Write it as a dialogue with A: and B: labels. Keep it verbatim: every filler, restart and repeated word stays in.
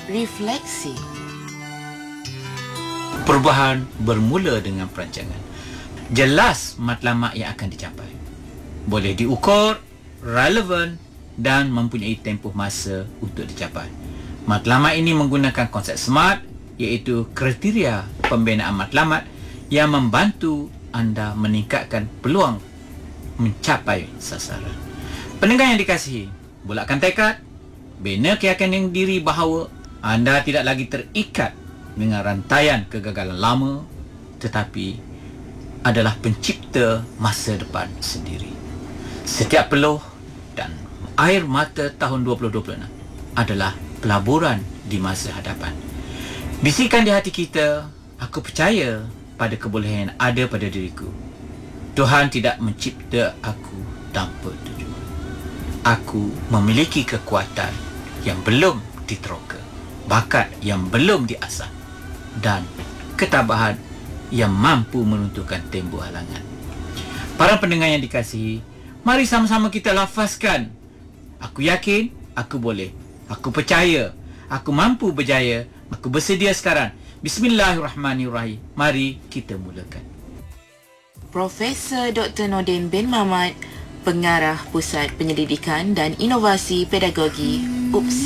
A: Refleksi.
B: Perubahan bermula dengan perancangan. Jelas matlamat yang akan dicapai. Boleh diukur, relevan dan mempunyai tempoh masa untuk dicapai. Matlamat ini menggunakan konsep SMART, iaitu kriteria pembinaan matlamat yang membantu anda meningkatkan peluang mencapai sasaran. Pendengar yang dikasihi, bulatkan tekad, bina keyakinan diri bahawa anda tidak lagi terikat dengan rantaian kegagalan lama, tetapi adalah pencipta masa depan sendiri. Setiap peluh dan air mata tahun dua ribu dua puluh enam adalah pelaburan di masa hadapan. Bisikan di hati kita, aku percaya pada kebolehan yang ada pada diriku. Tuhan tidak mencipta aku tanpa tujuan. Aku memiliki kekuatan yang belum diteroka, bakat yang belum diasah, dan ketabahan yang mampu meruntuhkan tembok halangan. Para pendengar yang dikasihi, mari sama-sama kita lafazkan. Aku yakin, aku boleh. Aku percaya, aku mampu berjaya. Aku bersedia sekarang. Bismillahirrahmanirrahim. Mari kita mulakan.
A: Profesor Doktor Nordin bin Mamat, Pengarah Pusat Penyelidikan dan Inovasi Pedagogi U P S I.